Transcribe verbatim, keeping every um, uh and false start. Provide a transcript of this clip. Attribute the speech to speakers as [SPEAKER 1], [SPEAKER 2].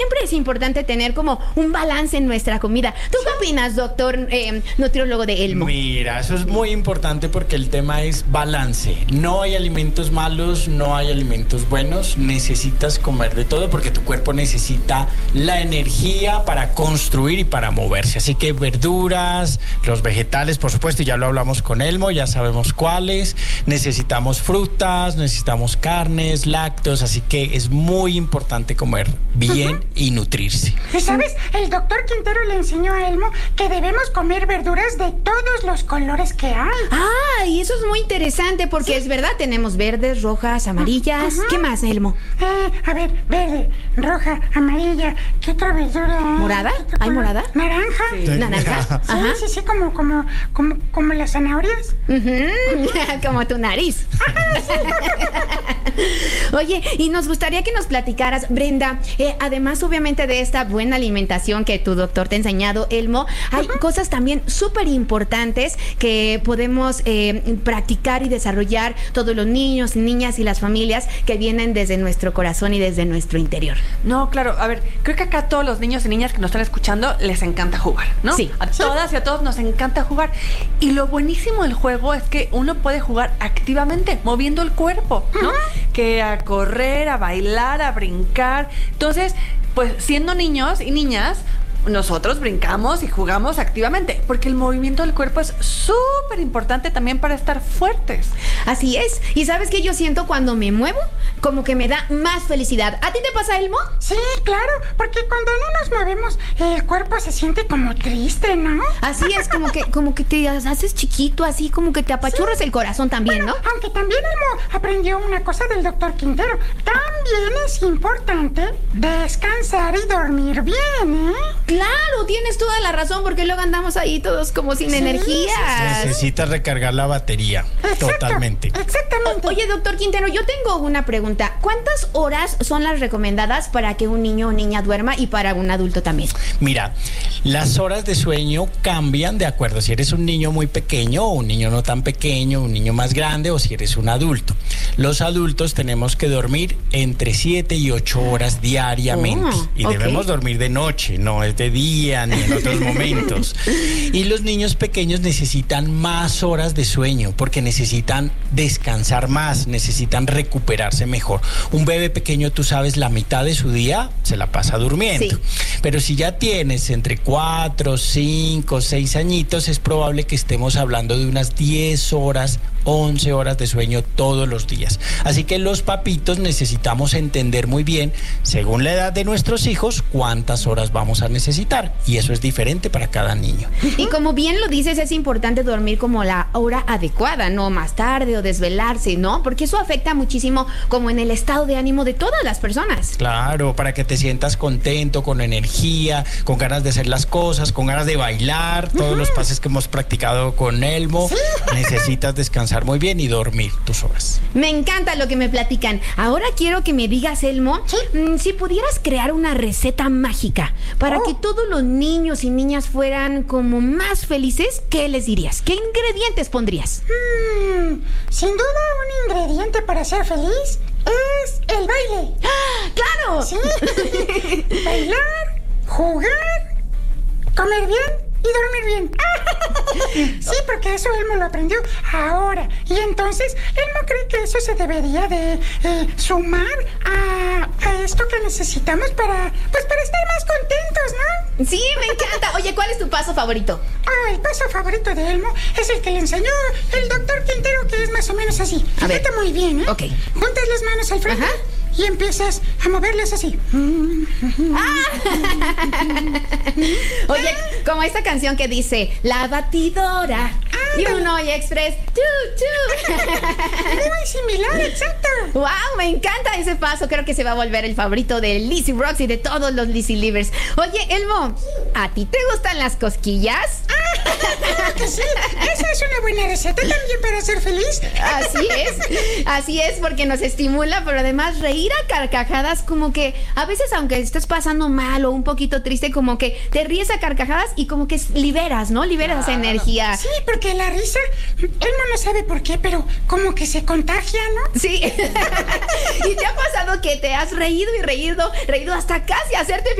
[SPEAKER 1] siempre es importante tener como un balance en nuestra comida. ¿Tú qué opinas, doctor eh, nutriólogo de Elmo?
[SPEAKER 2] Mira, eso es muy importante porque el tema es balance. No hay alimentos malos, no hay alimentos buenos. Necesitas comer de todo porque tu cuerpo necesita la energía para construir y para moverse. Así que verduras, los vegetales, por supuesto, y ya lo hablamos con Elmo, ya sabemos cuáles. Necesitamos frutas, necesitamos carnes, lácteos, así que es muy importante comer bien uh-huh. y nutrirse.
[SPEAKER 3] ¿Y sabes? El doctor Quintero le enseñó a Elmo que debemos comer verduras de todos los colores que hay.
[SPEAKER 1] Ah, y eso es muy interesante porque sí. es verdad, tenemos verdes, rojas, amarillas. Uh-huh. ¿Qué más, Elmo?
[SPEAKER 3] Eh, a ver, verde, roja, amarilla. ¿Qué otra verdura?
[SPEAKER 1] ¿Morada? ¿Hay morada?
[SPEAKER 3] Naranja.
[SPEAKER 1] Sí. ¿Naranja?
[SPEAKER 3] Sí, Ajá. sí, sí, como, como, como, como las zanahorias.
[SPEAKER 1] Uh-huh. Como tu nariz. Oye, y nos gustaría que nos platicaras, Brenda, eh, además obviamente de esta buena alimentación que tu doctor te ha enseñado, Elmo, hay uh-huh. cosas también súper importantes que podemos eh, practicar y desarrollar todos los niños, niñas y las familias que vienen desde nuestro corazón y desde nuestro interior.
[SPEAKER 4] No, claro, a ver, creo que acá a todos los niños y niñas que nos están escuchando les encanta jugar, ¿no?
[SPEAKER 1] Sí.
[SPEAKER 4] A todas y a todos nos encanta jugar. Y lo buenísimo del juego es que uno puede jugar activamente, moviendo el cuerpo, ¿no? Uh-huh. Que a correr, a bailar, a brincar. Entonces, pues siendo niños y niñas, nosotros brincamos y jugamos activamente, porque el movimiento del cuerpo es súper importante también para estar fuertes.
[SPEAKER 1] Así es. ¿Y sabes qué yo siento cuando me muevo? Como que me da más felicidad. ¿A ti te pasa, Elmo?
[SPEAKER 3] Sí, claro, porque cuando no nos movemos, el cuerpo se siente como triste, ¿no?
[SPEAKER 1] Así es, como que, como que te haces chiquito, así como que te apachurras sí. el corazón también,
[SPEAKER 3] bueno,
[SPEAKER 1] ¿no?
[SPEAKER 3] Aunque también Elmo aprendió una cosa del doctor Quintero. También es importante descansar y dormir bien, ¿eh?
[SPEAKER 1] Claro, tienes toda la razón, porque luego andamos ahí todos como sin sí, energía.
[SPEAKER 2] Necesitas recargar la batería. Exacto, totalmente.
[SPEAKER 3] Exactamente.
[SPEAKER 1] O, oye, doctor Quintero, yo tengo una pregunta. ¿Cuántas horas son las recomendadas para que un niño o niña duerma y para un adulto también?
[SPEAKER 2] Mira, las horas de sueño cambian de acuerdo si eres un niño muy pequeño o un niño no tan pequeño, un niño más grande o si eres un adulto. Los adultos tenemos que dormir entre siete y ocho horas diariamente. Oh, y okay. debemos dormir de noche, no es de día ni en otros momentos. Y los niños pequeños necesitan más horas de sueño porque necesitan descansar más, necesitan recuperarse mejor. Un bebé pequeño, tú sabes, la mitad de su día se la pasa durmiendo. Sí. Pero si ya tienes entre cuatro, cinco, seis añitos, es probable que estemos hablando de unas diez horas, once horas de sueño todos los días. Así que los papitos necesitamos entender muy bien, según la edad de nuestros hijos, cuántas horas vamos a necesitar. Y eso es diferente para cada niño.
[SPEAKER 1] Y como bien lo dices, es importante dormir como la hora adecuada, no más tarde o desvelarse, ¿no? Porque eso afecta muchísimo como en el estado de ánimo de todas las personas.
[SPEAKER 2] Claro, para que te sientas contento, con energía, con ganas de hacer las cosas, con ganas de bailar, todos uh-huh. los pases que hemos practicado con Elmo, ¿sí? necesitas descansar muy bien y dormir tus horas.
[SPEAKER 1] Me encanta lo que me platican. Ahora quiero que me digas, Elmo, ¿sí? mmm, si pudieras crear una receta mágica para oh. que todos los niños y niñas fueran como más felices, ¿qué les dirías? ¿Qué ingredientes pondrías?
[SPEAKER 3] Mm, sin duda un ingrediente para ser feliz es el baile.
[SPEAKER 1] ¡Ah, claro!
[SPEAKER 3] Sí. Bailar, jugar, comer bien y dormir bien. Sí, porque eso Elmo lo aprendió ahora. Y entonces Elmo cree que eso se debería de eh, sumar a, a esto que necesitamos para, pues, para estar más contentos, ¿no?
[SPEAKER 1] Sí, me encanta. Oye, ¿cuál es tu paso favorito?
[SPEAKER 3] Ah, el paso favorito de Elmo es el que le enseñó el doctor Quintero, que es más o menos así.
[SPEAKER 1] A ver.
[SPEAKER 3] Fíjate muy bien, ¿eh?
[SPEAKER 1] Ok.
[SPEAKER 3] Juntas las manos al frente. Ajá. Y empiezas a moverles así.
[SPEAKER 1] Ah. Oye, como esta canción que dice La batidora y un Hoy Express. Tú, tú.
[SPEAKER 3] Muy similar, exacto.
[SPEAKER 1] Wow, me encanta ese paso. Creo que se va a volver el favorito de Lizzie Rocks y de todos los Lizzie Livers. Oye, Elmo, ¿a ti te gustan las cosquillas?
[SPEAKER 3] ¿A que sí? Esa es una buena receta también para ser feliz.
[SPEAKER 1] Así es, así es, porque nos estimula, pero además reír a carcajadas, como que a veces aunque estés pasando mal o un poquito triste, como que te ríes a carcajadas y como que liberas, ¿no? Liberas esa energía.
[SPEAKER 3] Sí, porque la risa, Elmo no sabe por qué, pero como que se contagia, ¿no?
[SPEAKER 1] Sí. ¿Y te ha pasado que te has reído y reído, reído hasta casi hacerte